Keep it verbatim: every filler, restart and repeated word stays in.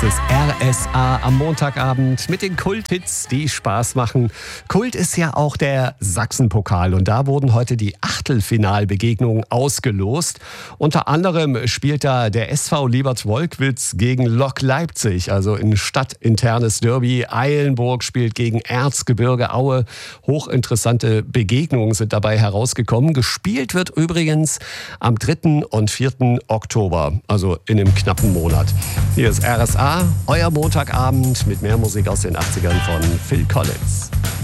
ist es R S A am Montagabend mit den Kulthits, die Spaß machen. Kult ist ja auch der Sachsenpokal und da wurden heute die Achtelfinalbegegnungen ausgelost. Unter anderem spielt da der S V Liebert-Wolkwitz gegen Lok Leipzig, also ein stadtinternes Derby. Eilenburg spielt gegen Erzgebirge Aue. Hochinteressante Begegnungen sind dabei herausgekommen. Gespielt wird übrigens am dritten und vierten Oktober, also in einem knappen Monat. Hier ist R S A, euer Montagabend mit mehr Musik aus den achtzigern von Phil Collins.